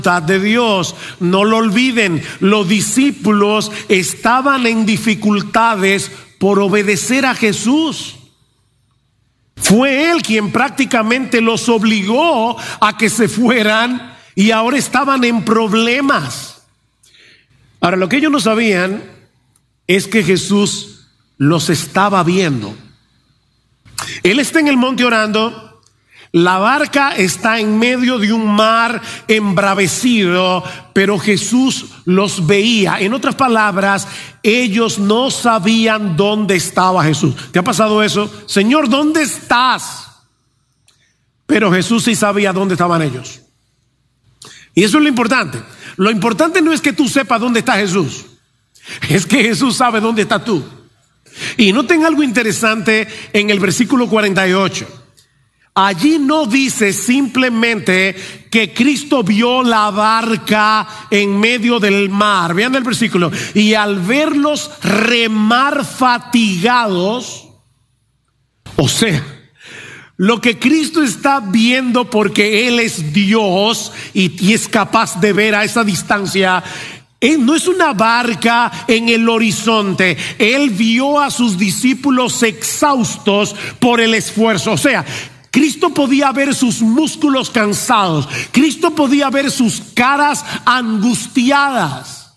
de Dios. No lo olviden, los discípulos estaban en dificultades por obedecer a Jesús. Fue Él quien prácticamente los obligó a que se fueran y ahora estaban en problemas. Ahora, lo que ellos no sabían es que Jesús los estaba viendo. Él está en el monte orando. La barca está en medio de un mar embravecido, pero Jesús los veía. En otras palabras, ellos no sabían dónde estaba Jesús. ¿Te ha pasado eso? Señor, ¿dónde estás? Pero Jesús sí sabía dónde estaban ellos. Y eso es lo importante. Lo importante no es que tú sepas dónde está Jesús, es que Jesús sabe dónde estás tú. Y noten algo interesante en el versículo 48. Allí no dice simplemente que Cristo vio la barca en medio del mar. Vean el versículo. Y al verlos remar fatigados, o sea, lo que Cristo está viendo, porque Él es Dios y es capaz de ver a esa distancia, no es una barca en el horizonte. Él vio a sus discípulos exhaustos por el esfuerzo. O sea, Cristo podía ver sus músculos cansados. Cristo podía ver sus caras angustiadas.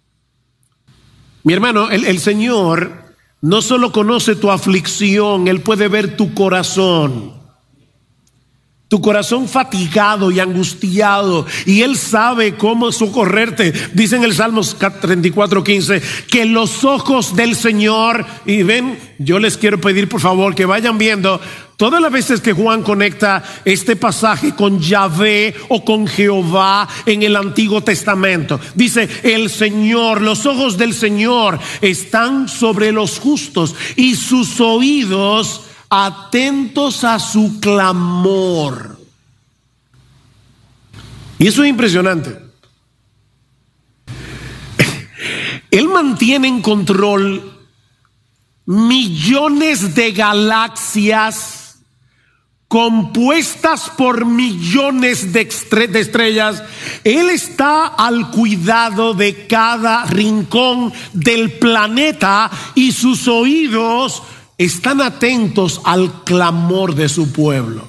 Mi hermano, el Señor no solo conoce tu aflicción, Él puede ver tu corazón. Tu corazón fatigado y angustiado, y Él sabe cómo socorrerte. Dice en el Salmos 34:15 que los ojos del Señor, y ven, yo les quiero pedir por favor que vayan viendo todas las veces que Juan conecta este pasaje con Yahvé o con Jehová en el Antiguo Testamento. Dice el Señor, los ojos del Señor están sobre los justos y sus oídos atentos a su clamor. Y eso es impresionante. Él mantiene en control millones de galaxias compuestas por millones de estrellas. Él está al cuidado de cada rincón del planeta y sus oídos están atentos al clamor de su pueblo.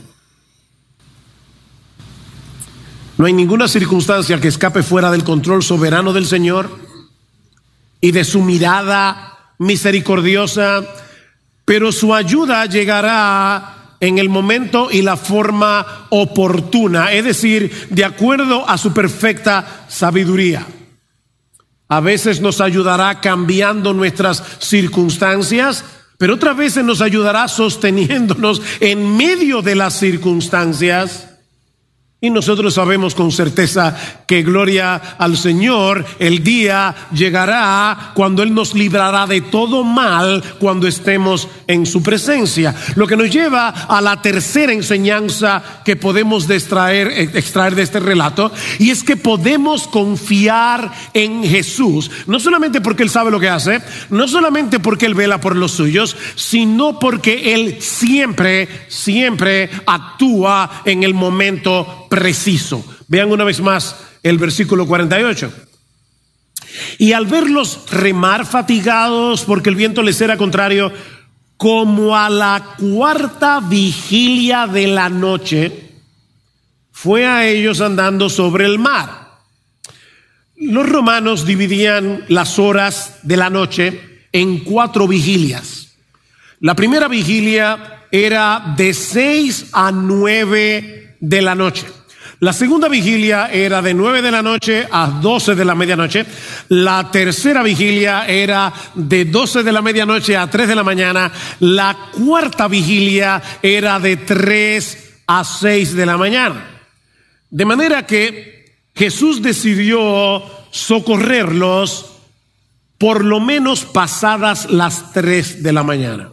No hay ninguna circunstancia que escape fuera del control soberano del Señor y de su mirada misericordiosa, pero su ayuda llegará en el momento y la forma oportuna, es decir, de acuerdo a su perfecta sabiduría. A veces nos ayudará cambiando nuestras circunstancias, pero otras veces nos ayudará sosteniéndonos en medio de las circunstancias. Y nosotros sabemos con certeza que gloria al Señor, el día llegará cuando Él nos librará de todo mal cuando estemos en su presencia. Lo que nos lleva a la tercera enseñanza que podemos extraer de este relato, y es que podemos confiar en Jesús, no solamente porque Él sabe lo que hace, no solamente porque Él vela por los suyos, sino porque Él siempre actúa en el momento preciso. Vean una vez más el versículo 48. Y al verlos remar fatigados porque el viento les era contrario, como a la cuarta vigilia de la noche, fue a ellos andando sobre el mar. Los romanos dividían las horas de la noche en 4 vigilias. La primera vigilia era de 6 a 9 de la noche. La segunda vigilia era de 9 de la noche a 12 de la medianoche. La tercera vigilia era de 12 de la medianoche a 3 de la mañana. La cuarta vigilia era de 3 a 6 de la mañana. De manera que Jesús decidió socorrerlos por lo menos pasadas las 3 de la mañana.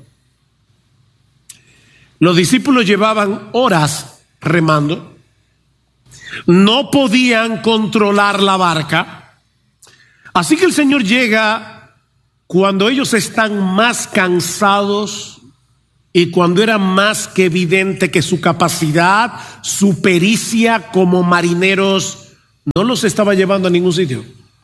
Los discípulos llevaban horas remando. No podían controlar la barca. Así que el Señor llega cuando ellos están más cansados y cuando era más que evidente que su capacidad, su pericia como marineros no los estaba llevando a ningún sitio.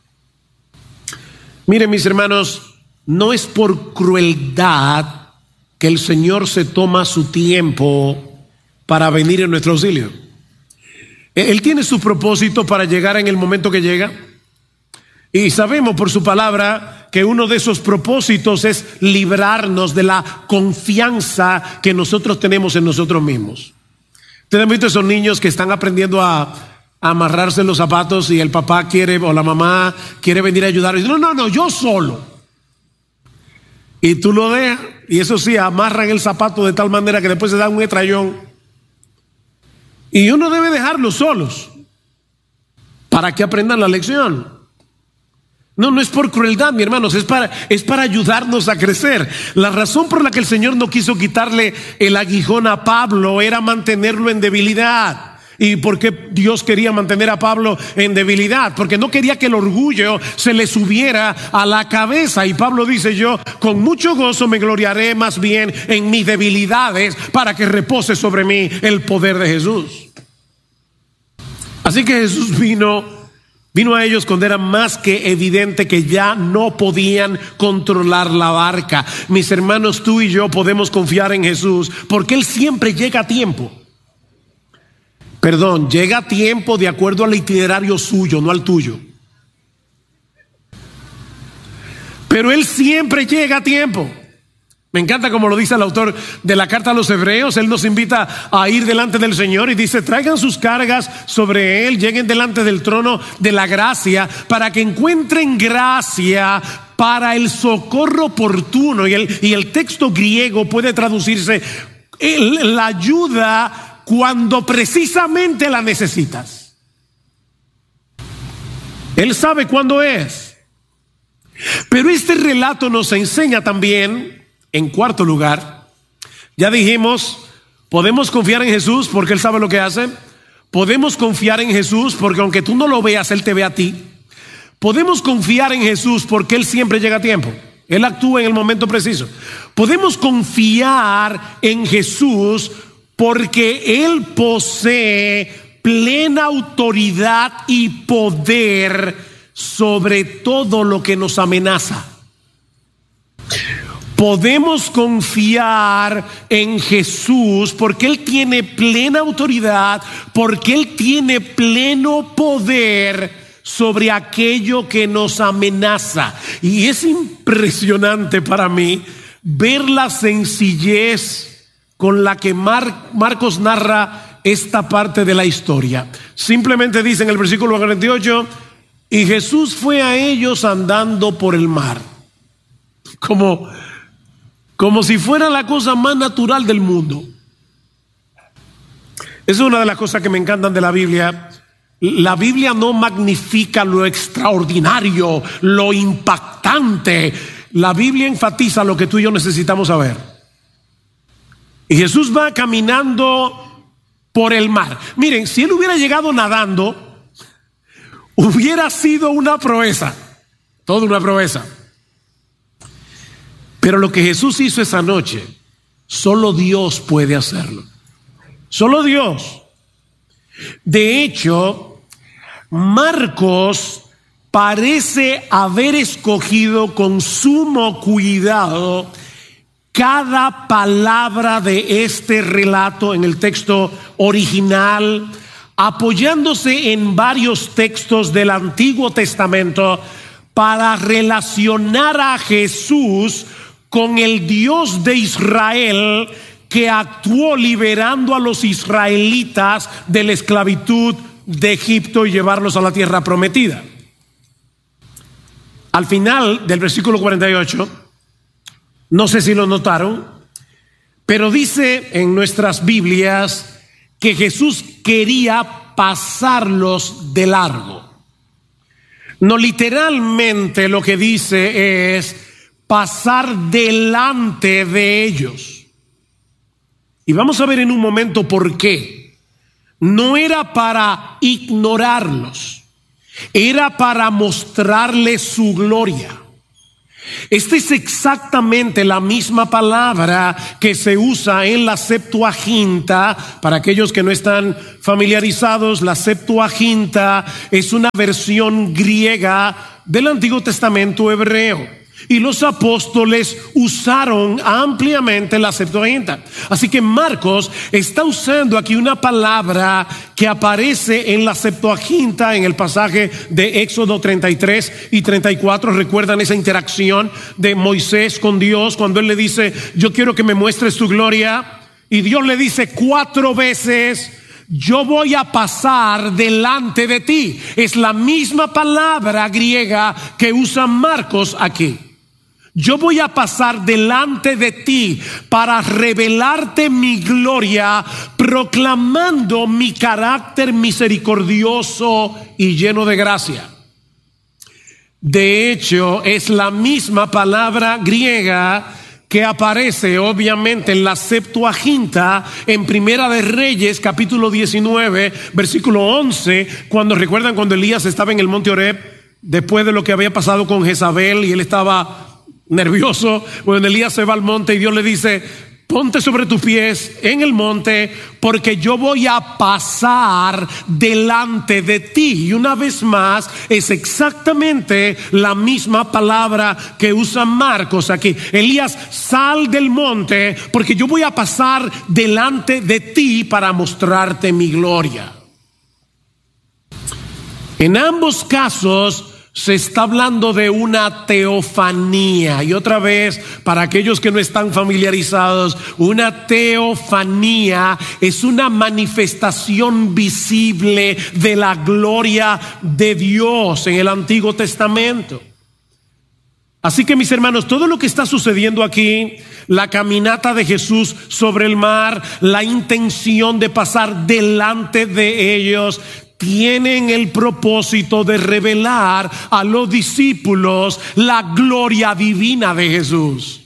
Miren, mis hermanos, no es por crueldad que el Señor se toma su tiempo para venir en nuestro auxilio. Él tiene su propósito para llegar en el momento que llega. Y sabemos por su palabra que uno de esos propósitos es librarnos de la confianza que nosotros tenemos en nosotros mismos. Ustedes han visto esos niños que están aprendiendo a amarrarse los zapatos y el papá quiere o la mamá quiere venir a ayudar y dice, no, yo solo. Y tú lo dejas y eso sí, amarran el zapato de tal manera que después se da un estrellón. Y uno debe dejarlos solos para que aprendan la lección. No es por crueldad, mi hermanos, es para ayudarnos a crecer. La razón por la que el Señor no quiso quitarle el aguijón a Pablo era mantenerlo en debilidad. ¿Y por qué Dios quería mantener a Pablo en debilidad? Porque no quería que el orgullo se le subiera a la cabeza. Y Pablo dice, yo con mucho gozo me gloriaré más bien en mis debilidades para que repose sobre mí el poder de Jesús. Así que Jesús vino a ellos cuando era más que evidente que ya no podían controlar la barca. Mis hermanos, tú y yo podemos confiar en Jesús porque Él siempre llega a tiempo. Llega a tiempo de acuerdo al itinerario suyo, no al tuyo. Pero Él siempre llega a tiempo. Me encanta como lo dice el autor de la carta a los Hebreos. Él nos invita a ir delante del Señor y dice, traigan sus cargas sobre Él, lleguen delante del trono de la gracia para que encuentren gracia para el socorro oportuno. Y el texto griego puede traducirse la ayuda cuando precisamente la necesitas. Él sabe cuándo es. Pero este relato nos enseña también, en cuarto lugar, ya dijimos, podemos confiar en Jesús porque Él sabe lo que hace. Podemos confiar en Jesús porque aunque tú no lo veas, Él te ve a ti. Podemos confiar en Jesús porque Él siempre llega a tiempo. Él actúa en el momento preciso. Podemos confiar en Jesús porque Él posee plena autoridad y poder sobre todo lo que nos amenaza. Podemos confiar en Jesús porque Él tiene plena autoridad, porque Él tiene pleno poder sobre aquello que nos amenaza. Y es impresionante para mí ver la sencillez con la que Marcos narra esta parte de la historia. Simplemente dice en el versículo 48, y Jesús fue a ellos andando por el mar. Como si fuera la cosa más natural del mundo. Es una de las cosas que me encantan de la Biblia. La Biblia no magnifica lo extraordinario, lo impactante. La Biblia enfatiza lo que tú y yo necesitamos saber. Y Jesús va caminando por el mar. Miren, si Él hubiera llegado nadando, hubiera sido una proeza. Toda una proeza. Pero lo que Jesús hizo esa noche, solo Dios puede hacerlo. Solo Dios. De hecho, Marcos parece haber escogido con sumo cuidado cada palabra de este relato en el texto original, apoyándose en varios textos del Antiguo Testamento para relacionar a Jesús con el Dios de Israel que actuó liberando a los israelitas de la esclavitud de Egipto y llevarlos a la tierra prometida. Al final del versículo 48, no sé si lo notaron, pero dice en nuestras Biblias que Jesús quería pasarlos de largo. No, literalmente lo que dice es pasar delante de ellos. Y vamos a ver en un momento por qué. No era para ignorarlos, era para mostrarles su gloria. Esta es exactamente la misma palabra que se usa en la Septuaginta. Para aquellos que no están familiarizados, la Septuaginta es una versión griega del Antiguo Testamento hebreo. Y los apóstoles usaron ampliamente la Septuaginta. Así que Marcos está usando aquí una palabra que aparece en la Septuaginta en el pasaje de Éxodo 33 y 34. ¿Recuerdan esa interacción de Moisés con Dios cuando él le dice: yo quiero que me muestres tu gloria? Y Dios le dice 4 veces: yo voy a pasar delante de ti. Es la misma palabra griega que usa Marcos aquí. Yo voy a pasar delante de ti para revelarte mi gloria, proclamando mi carácter misericordioso y lleno de gracia. De hecho, es la misma palabra griega que aparece obviamente en la Septuaginta en Primera de Reyes, capítulo 19, versículo 11, cuando recuerdan cuando Elías estaba en el monte Horeb, después de lo que había pasado con Jezabel, y él estaba nervioso. Bueno, Elías se va al monte y Dios le dice: ponte sobre tus pies en el monte, porque yo voy a pasar delante de ti. Y una vez más, es exactamente la misma palabra que usa Marcos aquí. Elías, sal del monte, porque yo voy a pasar delante de ti para mostrarte mi gloria. En ambos casos se está hablando de una teofanía. Y otra vez, para aquellos que no están familiarizados, una teofanía es una manifestación visible de la gloria de Dios en el Antiguo Testamento. Así que, mis hermanos, todo lo que está sucediendo aquí, la caminata de Jesús sobre el mar, la intención de pasar delante de ellos, tienen el propósito de revelar a los discípulos la gloria divina de Jesús.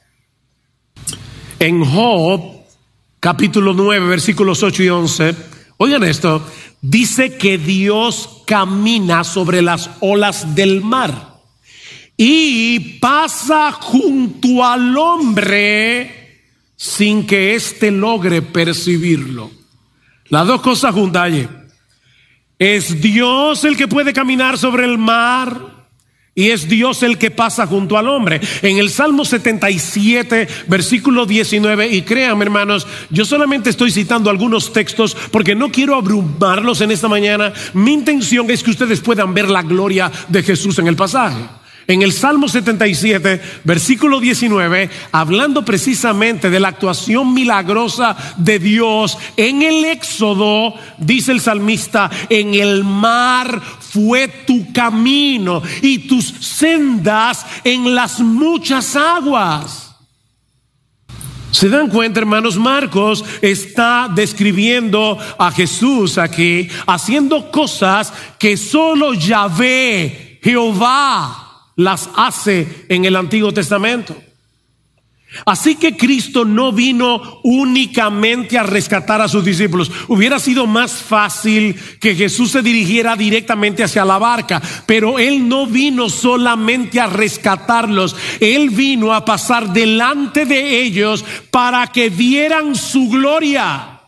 En Job, capítulo 9, versículos 8 y 11, oigan esto, dice que Dios camina sobre las olas del mar y pasa junto al hombre sin que éste logre percibirlo. Las dos cosas juntas allí. Es Dios el que puede caminar sobre el mar y es Dios el que pasa junto al hombre. En el Salmo 77, versículo 19, y créanme, hermanos, yo solamente estoy citando algunos textos porque no quiero abrumarlos en esta mañana. Mi intención es que ustedes puedan ver la gloria de Jesús en el pasaje. En el Salmo 77, versículo 19, hablando precisamente de la actuación milagrosa de Dios en el Éxodo, dice el salmista: en el mar fue tu camino y tus sendas en las muchas aguas. ¿Se dan cuenta, hermanos? Marcos está describiendo a Jesús aquí haciendo cosas que solo Yahvé, Jehová, las hace en el Antiguo Testamento. Así que Cristo no vino únicamente a rescatar a sus discípulos. Hubiera sido más fácil que Jesús se dirigiera directamente hacia la barca, pero Él no vino solamente a rescatarlos. Él vino a pasar delante de ellos para que vieran su gloria.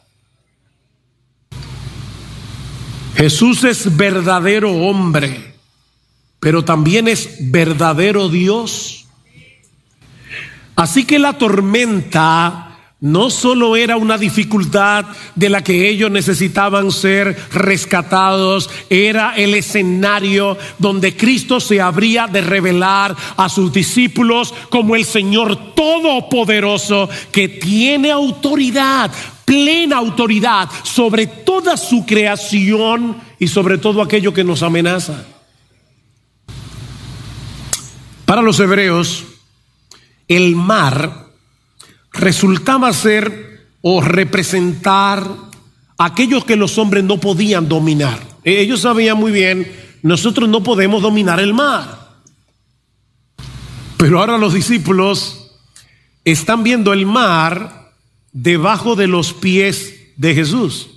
Jesús es verdadero hombre, pero también es verdadero Dios. Así que la tormenta no solo era una dificultad de la que ellos necesitaban ser rescatados, era el escenario donde Cristo se habría de revelar a sus discípulos como el Señor Todopoderoso, que tiene autoridad, plena autoridad sobre toda su creación y sobre todo aquello que nos amenaza. Para los hebreos, el mar resultaba ser o representar aquello que los hombres no podían dominar. Ellos sabían muy bien: nosotros no podemos dominar el mar. Pero ahora los discípulos están viendo el mar debajo de los pies de Jesús.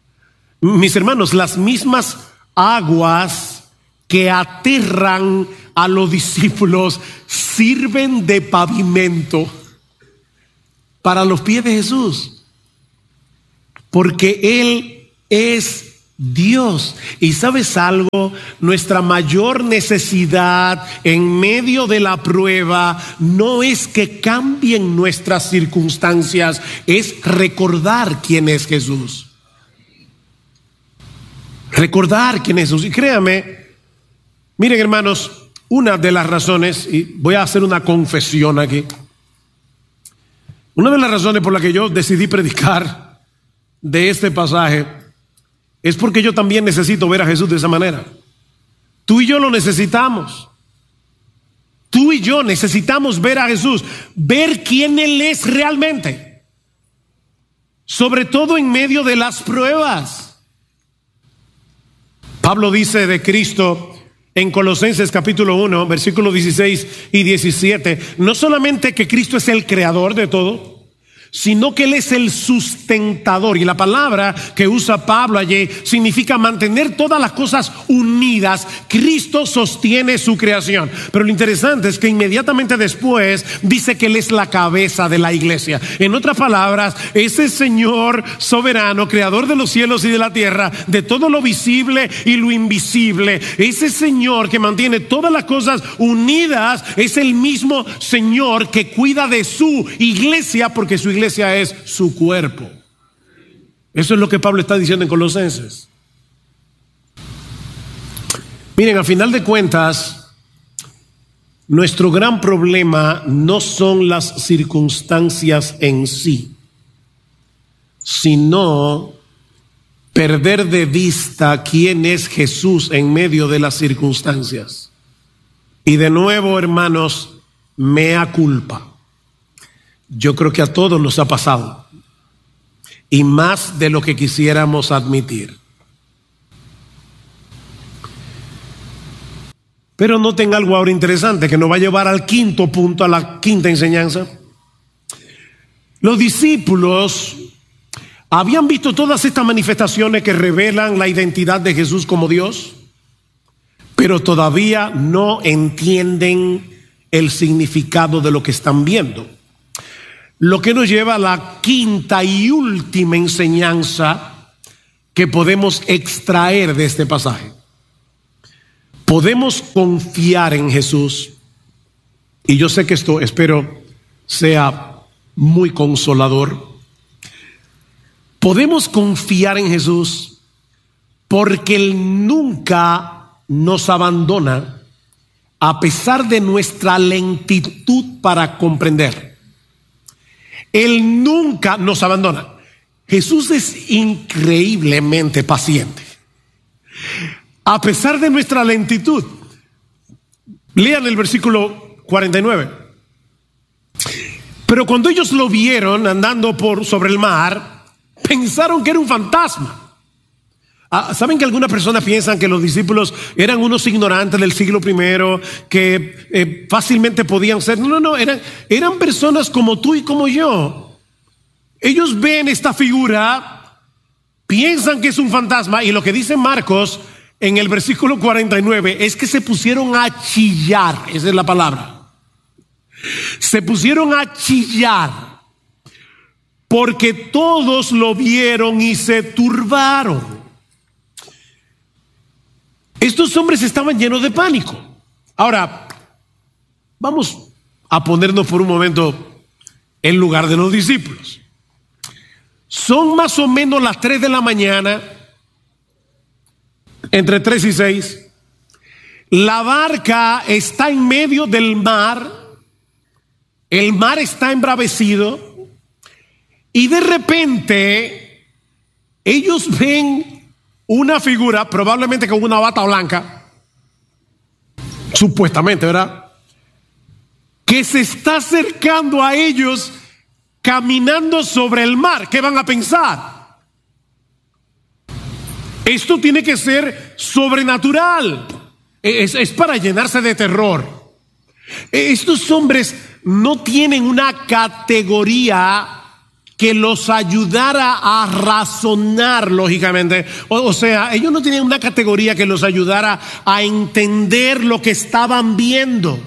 Mis hermanos, las mismas aguas que aterran a los discípulos sirven de pavimento para los pies de Jesús, porque Él es Dios. Y ¿sabes algo? Nuestra mayor necesidad en medio de la prueba no es que cambien nuestras circunstancias, es recordar quién es Jesús. Recordar quién es Jesús. Y créame, miren hermanos, una de las razones, y voy a hacer una confesión aquí, una de las razones por la que yo decidí predicar de este pasaje es porque yo también necesito ver a Jesús de esa manera. Tú y yo lo necesitamos. Tú y yo necesitamos ver a Jesús, ver quién Él es realmente, sobre todo en medio de las pruebas. Pablo dice de Cristo en Colosenses capítulo 1, versículos 16 y 17, no solamente que Cristo es el creador de todo, sino que Él es el sustentador. Y la palabra que usa Pablo allí significa mantener todas las cosas unidas. Cristo sostiene su creación. Pero lo interesante es que inmediatamente después dice que Él es la cabeza de la iglesia. En otras palabras, ese Señor soberano, creador de los cielos y de la tierra, de todo lo visible y lo invisible, ese Señor que mantiene todas las cosas unidas, es el mismo Señor que cuida de su iglesia, porque su iglesia es su cuerpo. Eso es lo que Pablo está diciendo en Colosenses. Miren, a final de cuentas, nuestro gran problema no son las circunstancias en sí, sino perder de vista quién es Jesús en medio de las circunstancias. Y de nuevo, hermanos, mea culpa. Yo creo que a todos nos ha pasado, y más de lo que quisiéramos admitir. Pero noten algo ahora interesante que nos va a llevar al quinto punto, a la quinta enseñanza. Los discípulos habían visto todas estas manifestaciones que revelan la identidad de Jesús como Dios, pero todavía no entienden el significado de lo que están viendo. Lo que nos lleva a la quinta y última enseñanza que podemos extraer de este pasaje. Podemos confiar en Jesús, y yo sé que esto espero sea muy consolador. Podemos confiar en Jesús porque Él nunca nos abandona a pesar de nuestra lentitud para comprender. Él nunca nos abandona. Jesús es increíblemente paciente, a pesar de nuestra lentitud. Lean el versículo 49. Pero cuando ellos lo vieron andando sobre el mar, pensaron que era un fantasma. ¿Saben que algunas personas piensan que los discípulos eran unos ignorantes del siglo I, que fácilmente podían ser? No, eran personas como tú y como yo. Ellos ven esta figura, piensan que es un fantasma, y lo que dice Marcos en el versículo 49 es que se pusieron a chillar. Esa es la palabra. Se pusieron a chillar porque todos lo vieron y se turbaron. Estos hombres estaban llenos de pánico. Ahora, vamos a ponernos por un momento en lugar de los discípulos. Son más o menos las 3 de la mañana, entre 3 y 6. La barca está en medio del mar. El mar está embravecido. Y de repente, ellos ven una figura, probablemente con una bata blanca, supuestamente, ¿verdad?, que se está acercando a ellos caminando sobre el mar. ¿Qué van a pensar? Esto tiene que ser sobrenatural. Es para llenarse de terror. Estos hombres no tienen una categoría que los ayudara a razonar lógicamente. O sea, ellos no tenían una categoría que los ayudara a entender lo que estaban viendo.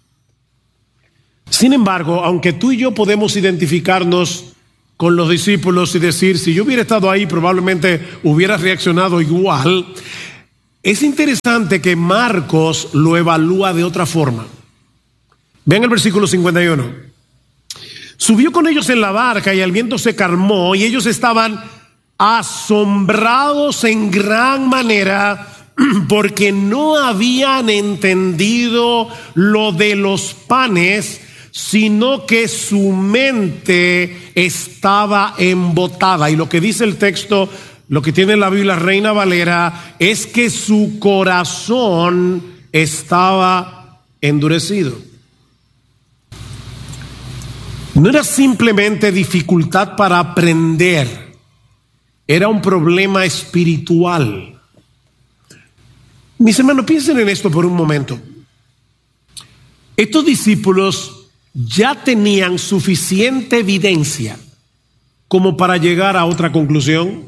Sin embargo, aunque tú y yo podemos identificarnos con los discípulos y decir, si yo hubiera estado ahí, probablemente hubiera reaccionado igual, es interesante que Marcos lo evalúa de otra forma. Vean el versículo 51. Subió con ellos en la barca y el viento se calmó y ellos estaban asombrados en gran manera porque no habían entendido lo de los panes, sino que su mente estaba embotada. Y lo que dice el texto, lo que tiene la Biblia Reina Valera, es que su corazón estaba endurecido. No era simplemente dificultad para aprender, era un problema espiritual. Mis hermanos, piensen en esto por un momento. Estos discípulos ya tenían suficiente evidencia como para llegar a otra conclusión.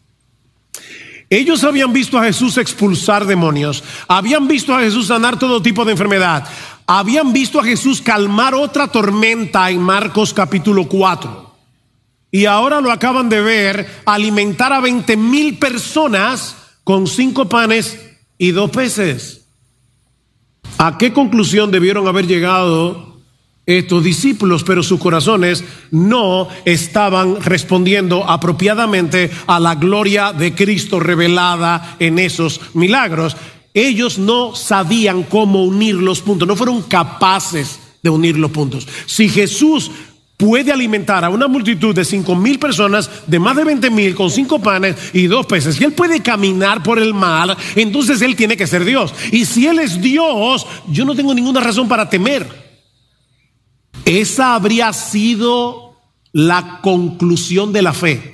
Ellos habían visto a Jesús expulsar demonios, habían visto a Jesús sanar todo tipo de enfermedad, habían visto a Jesús calmar otra tormenta en Marcos capítulo 4. Y ahora lo acaban de ver alimentar a 20,000 personas con 5 panes y 2 peces. ¿A qué conclusión debieron haber llegado estos discípulos? Pero sus corazones no estaban respondiendo apropiadamente a la gloria de Cristo revelada en esos milagros. Ellos no sabían cómo unir los puntos, no fueron capaces de unir los puntos. Si Jesús puede alimentar a una multitud de 5,000 personas, de más de 20,000 con 5 panes y 2 peces, si Él puede caminar por el mar, entonces Él tiene que ser Dios. Y si Él es Dios, yo no tengo ninguna razón para temer. Esa habría sido la conclusión de la fe.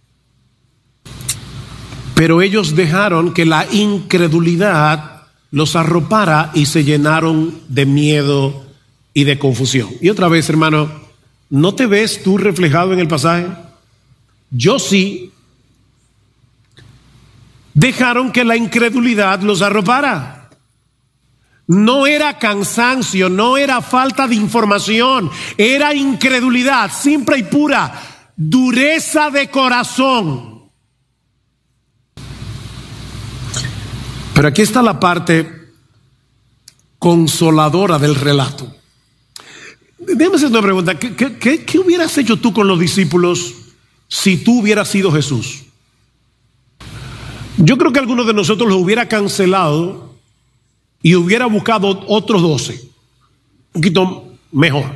Pero ellos dejaron que la incredulidad los arropara y se llenaron de miedo y de confusión. Y otra vez, hermano, ¿no te ves tú reflejado en el pasaje? Yo sí. Dejaron que la incredulidad los arropara. No era cansancio, no era falta de información, era incredulidad, simple y pura, dureza de corazón. Pero aquí está la parte consoladora del relato. Déjame hacer una pregunta. ¿Qué hubieras hecho tú con los discípulos si tú hubieras sido Jesús? Yo creo que alguno de nosotros los hubiera cancelado y hubiera buscado otros 12. Un poquito mejor.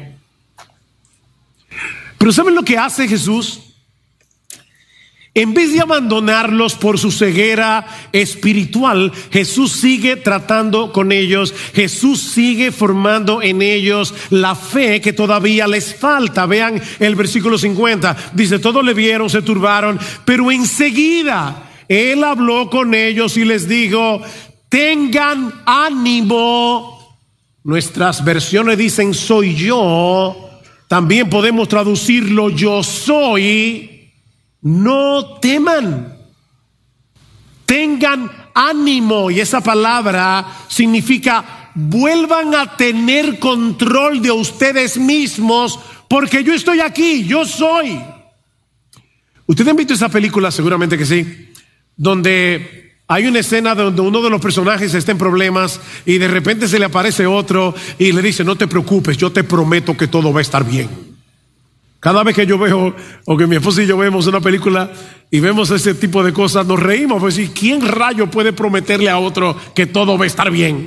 Pero ¿saben lo que hace Jesús? En vez de abandonarlos por su ceguera espiritual, Jesús sigue tratando con ellos. Jesús sigue formando en ellos la fe que todavía les falta. Vean el versículo 50. Dice, todos le vieron, se turbaron, pero enseguida Él habló con ellos y les dijo, tengan ánimo. Nuestras versiones dicen, soy yo. También podemos traducirlo, yo soy. No teman, tengan ánimo. Y esa palabra significa vuelvan a tener control de ustedes mismos, porque yo estoy aquí, yo soy. ¿Ustedes han visto esa película? Seguramente que sí, donde hay una escena donde uno de los personajes está en problemas y de repente se le aparece otro y le dice, no te preocupes, yo te prometo que todo va a estar bien. Cada vez que yo veo, o que mi esposa y yo vemos una película y vemos ese tipo de cosas, nos reímos, pues ¿y quién rayo puede prometerle a otro que todo va a estar bien?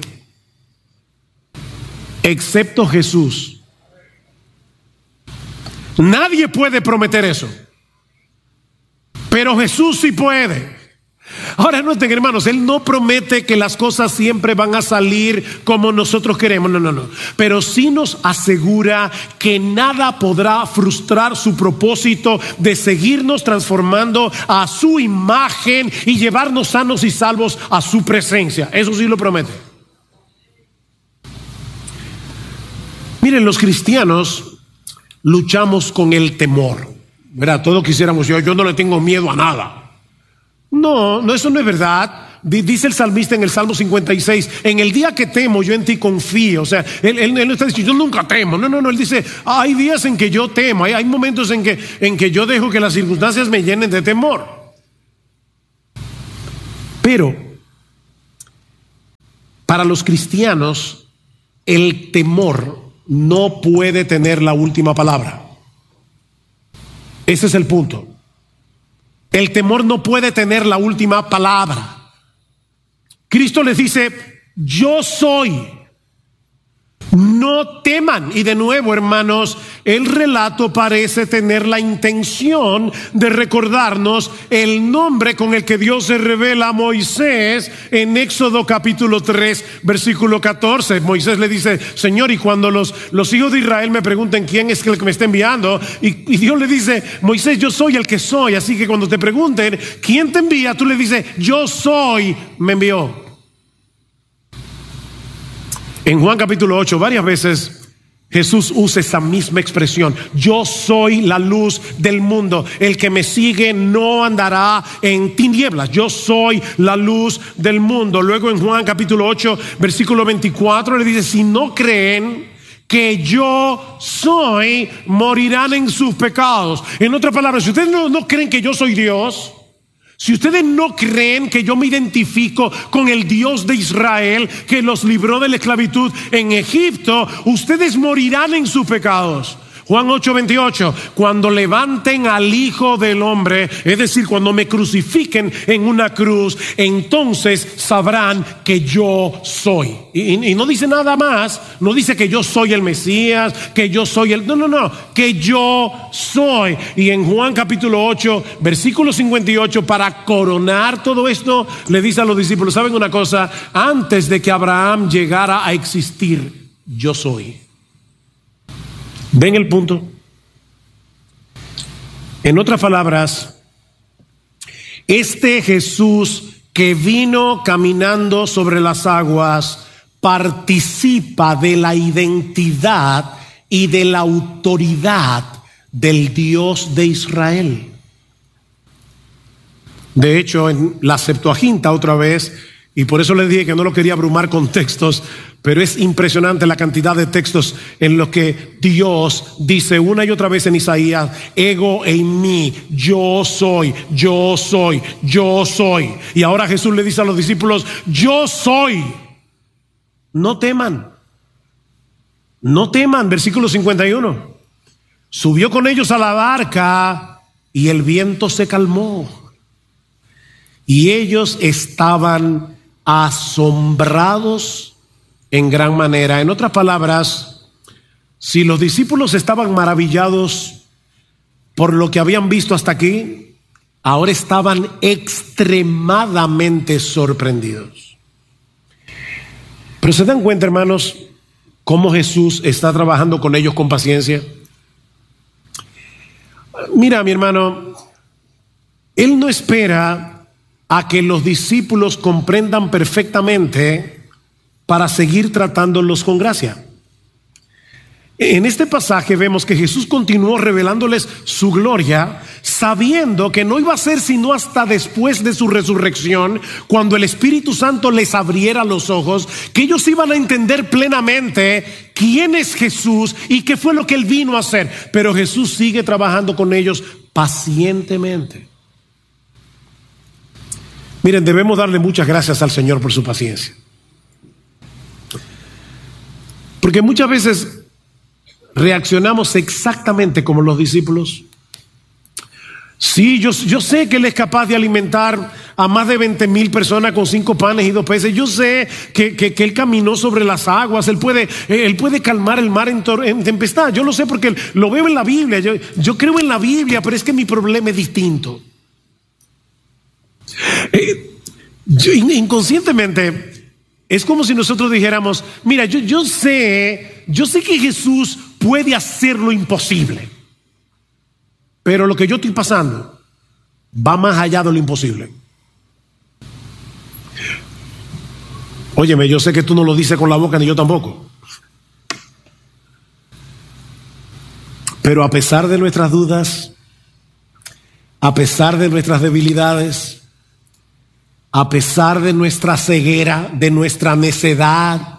Excepto Jesús. Nadie puede prometer eso, pero Jesús sí puede. Ahora noten, hermanos, Él no promete que las cosas siempre van a salir como nosotros queremos, no. Pero sí nos asegura que nada podrá frustrar su propósito de seguirnos transformando a su imagen y llevarnos sanos y salvos a su presencia. Eso sí lo promete. Miren, los cristianos luchamos con el temor. ¿verdad? Todos quisiéramos, yo no le tengo miedo a nada. No, eso no es verdad. Dice el salmista en el Salmo 56, en el día que temo yo en ti confío. O sea, él no está diciendo yo nunca temo. No, él dice hay días en que yo temo, hay momentos en que yo dejo que las circunstancias me llenen de temor. Pero para los cristianos el temor no puede tener la última palabra. Ese es el punto. El temor no puede tener la última palabra. Cristo les dice, yo soy. No teman. Y de nuevo, hermanos, el relato parece tener la intención de recordarnos el nombre con el que Dios se revela a Moisés en Éxodo capítulo 3, versículo 14. Moisés le dice, Señor, y cuando los hijos de Israel me pregunten quién es el que me está enviando, y Dios le dice, Moisés, yo soy el que soy. Así que cuando te pregunten quién te envía, tú le dices, yo soy, me envió. En Juan capítulo 8 varias veces Jesús usa esa misma expresión. Yo soy la luz del mundo. El que me sigue no andará en tinieblas. Yo soy la luz del mundo. Luego en Juan capítulo 8 versículo 24 le dice, si no creen que yo soy, morirán en sus pecados. En otras palabras, si ustedes no creen que yo soy Dios, si ustedes no creen que yo me identifico con el Dios de Israel que los libró de la esclavitud en Egipto, ustedes morirán en sus pecados. Juan 8:28, cuando levanten al Hijo del Hombre, es decir, cuando me crucifiquen en una cruz, entonces sabrán que yo soy. Y no dice nada más, no dice que yo soy el Mesías, que yo soy el... No, que yo soy. Y en Juan capítulo 8, versículo 58, para coronar todo esto, le dice a los discípulos, ¿saben una cosa? Antes de que Abraham llegara a existir, yo soy. ¿Ven el punto? En otras palabras, este Jesús que vino caminando sobre las aguas participa de la identidad y de la autoridad del Dios de Israel. De hecho, en la Septuaginta otra vez, y por eso les dije que no lo quería abrumar con textos, pero es impresionante la cantidad de textos en los que Dios dice una y otra vez en Isaías, ego en mí, yo soy, yo soy, yo soy. Y ahora Jesús le dice a los discípulos, yo soy. No teman, versículo 51. Subió con ellos a la barca y el viento se calmó. Y ellos estaban asombrados en gran manera. En otras palabras, si los discípulos estaban maravillados por lo que habían visto hasta aquí, ahora estaban extremadamente sorprendidos. Pero se dan cuenta, hermanos, cómo Jesús está trabajando con ellos con paciencia. Mira, mi hermano, Él no espera a que los discípulos comprendan perfectamente para seguir tratándolos con gracia. En este pasaje vemos que Jesús continuó revelándoles su gloria, sabiendo que no iba a ser sino hasta después de su resurrección, cuando el Espíritu Santo les abriera los ojos, que ellos iban a entender plenamente quién es Jesús y qué fue lo que Él vino a hacer. Pero Jesús sigue trabajando con ellos pacientemente. Miren, debemos darle muchas gracias al Señor por su paciencia. Porque muchas veces reaccionamos exactamente como los discípulos. Sí, yo sé que Él es capaz de alimentar a más de 20,000 personas con 5 panes y 2 peces. Yo sé que Él caminó sobre las aguas. Él puede calmar el mar en tempestad. Yo lo sé porque lo veo en la Biblia. Yo creo en la Biblia, pero es que mi problema es distinto. Inconscientemente es como si nosotros dijéramos, mira, yo sé que Jesús puede hacer lo imposible, pero lo que yo estoy pasando va más allá de lo imposible. Óyeme, yo sé que tú no lo dices con la boca, ni yo tampoco, pero a pesar de nuestras dudas, A pesar de nuestras debilidades, a pesar de nuestra ceguera, de nuestra necedad,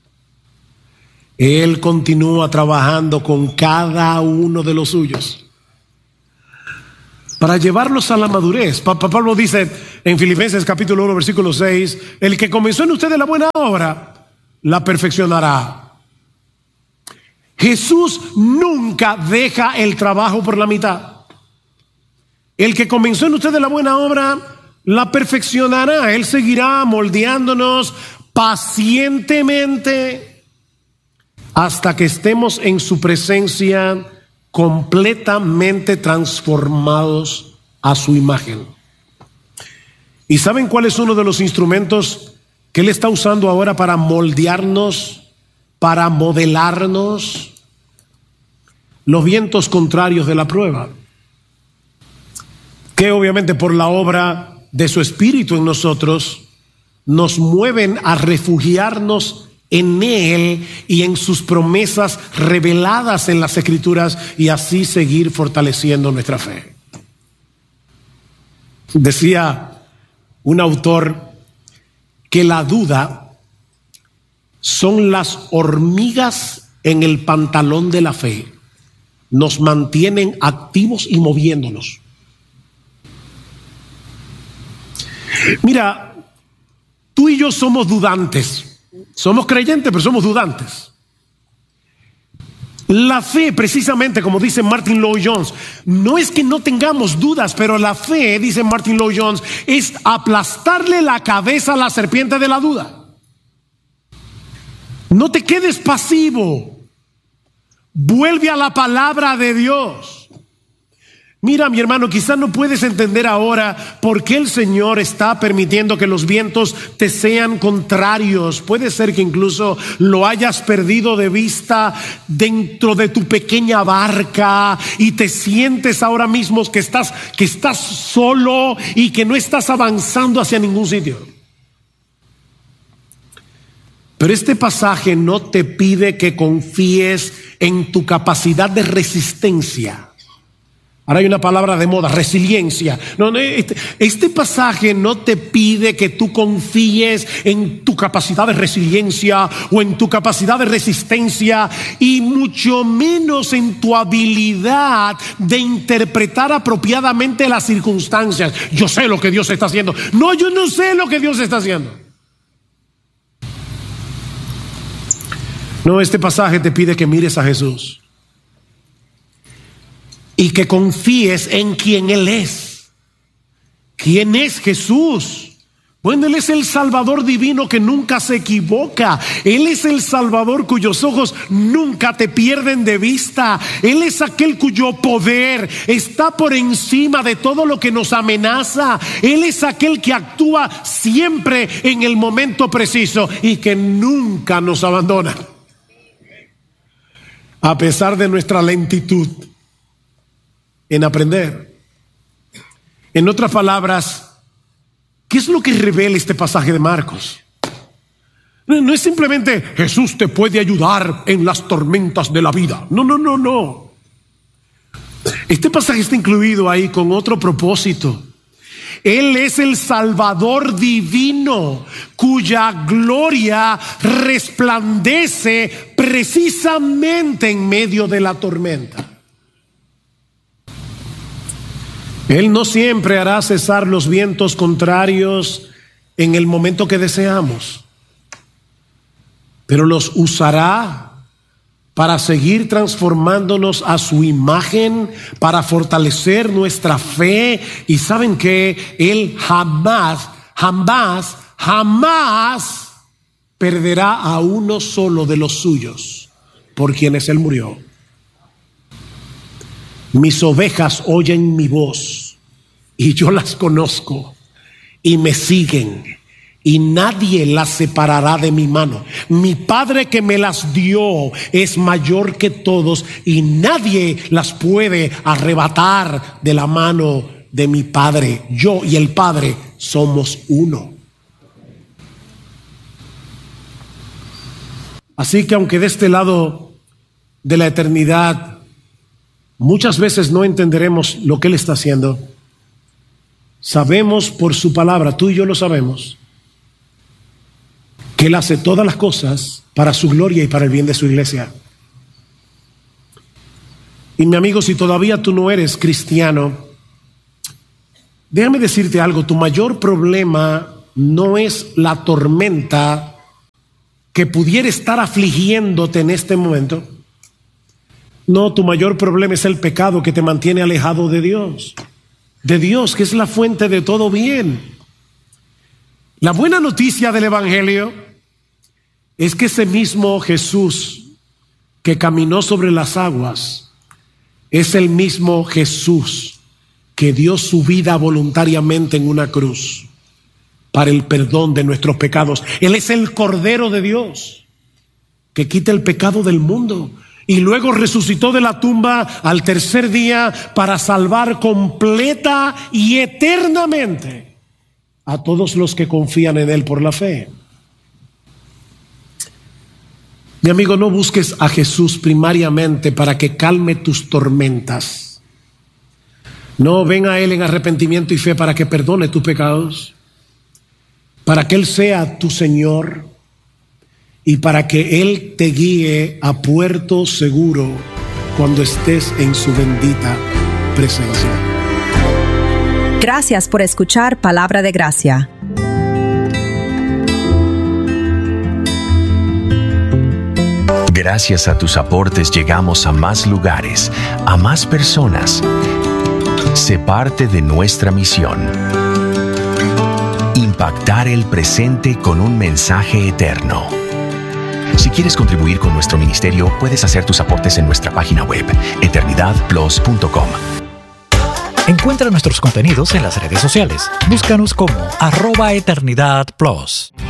Él continúa trabajando con cada uno de los suyos para llevarlos a la madurez. Pablo dice en Filipenses capítulo 1, versículo 6, el que comenzó en ustedes la buena obra, la perfeccionará. Jesús nunca deja el trabajo por la mitad. El que comenzó en ustedes la buena obra, la perfeccionará. Él seguirá moldeándonos pacientemente hasta que estemos en su presencia completamente transformados a su imagen. ¿Y saben cuál es uno de los instrumentos que Él está usando ahora para moldearnos, para modelarnos? Los vientos contrarios de la prueba, que obviamente por la obra de su Espíritu en nosotros nos mueven a refugiarnos en Él y en sus promesas reveladas en las Escrituras, y así seguir fortaleciendo nuestra fe. Decía un autor que la duda son las hormigas en el pantalón de la fe. Nos mantienen activos y moviéndonos. Mira, tú y yo somos dudantes. Somos creyentes, pero somos dudantes. La fe, precisamente como dice Martin Lloyd-Jones, no es que no tengamos dudas, pero la fe, dice Martin Lloyd-Jones, es aplastarle la cabeza a la serpiente de la duda. No te quedes pasivo. Vuelve a la palabra de Dios. Mira, mi hermano, quizás no puedes entender ahora por qué el Señor está permitiendo que los vientos te sean contrarios. Puede ser que incluso lo hayas perdido de vista dentro de tu pequeña barca y te sientes ahora mismo que estás solo y que no estás avanzando hacia ningún sitio. Pero este pasaje no te pide que confíes en tu capacidad de resistencia. Ahora hay una palabra de moda, resiliencia. No, este pasaje no te pide que tú confíes en tu capacidad de resiliencia o en tu capacidad de resistencia, y mucho menos en tu habilidad de interpretar apropiadamente las circunstancias. Yo sé lo que Dios está haciendo. No, yo no sé lo que Dios está haciendo. No, este pasaje te pide que mires a Jesús y que confíes en quien Él es. ¿Quién es Jesús? Bueno, Él es el Salvador divino que nunca se equivoca. Él es el Salvador cuyos ojos nunca te pierden de vista. Él es aquel cuyo poder está por encima de todo lo que nos amenaza. Él es aquel que actúa siempre en el momento preciso y que nunca nos abandona, a pesar de nuestra lentitud en aprender. En otras palabras, ¿qué es lo que revela este pasaje de Marcos? No es simplemente Jesús te puede ayudar en las tormentas de la vida. No. Este pasaje está incluido ahí con otro propósito. Él es el Salvador divino cuya gloria resplandece precisamente en medio de la tormenta. Él no siempre hará cesar los vientos contrarios en el momento que deseamos, pero los usará para seguir transformándonos a su imagen, para fortalecer nuestra fe. Y saben que Él jamás perderá a uno solo de los suyos por quienes Él murió. Mis ovejas oyen mi voz y yo las conozco y me siguen, y nadie las separará de mi mano. Mi Padre que me las dio es mayor que todos y nadie las puede arrebatar de la mano de mi Padre. Yo y el Padre somos uno. Así que aunque de este lado de la eternidad muchas veces no entenderemos lo que Él está haciendo, sabemos por su palabra, tú y yo lo sabemos, que Él hace todas las cosas para su gloria y para el bien de su iglesia. Y mi amigo, si todavía tú no eres cristiano, déjame decirte algo, tu mayor problema no es la tormenta que pudiera estar afligiéndote en este momento. No, tu mayor problema es el pecado que te mantiene alejado de Dios, que es la fuente de todo bien. La buena noticia del Evangelio es que ese mismo Jesús que caminó sobre las aguas es el mismo Jesús que dio su vida voluntariamente en una cruz para el perdón de nuestros pecados. Él es el Cordero de Dios que quita el pecado del mundo y luego resucitó de la tumba al tercer día para salvar completa y eternamente a todos los que confían en Él por la fe. Mi amigo, no busques a Jesús primariamente para que calme tus tormentas. No, ven a Él en arrepentimiento y fe para que perdone tus pecados, para que Él sea tu Señor y para que Él te guíe a puerto seguro cuando estés en su bendita presencia. Gracias por escuchar Palabra de Gracia. Gracias a tus aportes llegamos a más lugares, a más personas. Sé parte de nuestra misión. Impactar el presente con un mensaje eterno. Si quieres contribuir con nuestro ministerio, puedes hacer tus aportes en nuestra página web, eternidadplus.com. Encuentra nuestros contenidos en las redes sociales. Búscanos como @eternidadplus.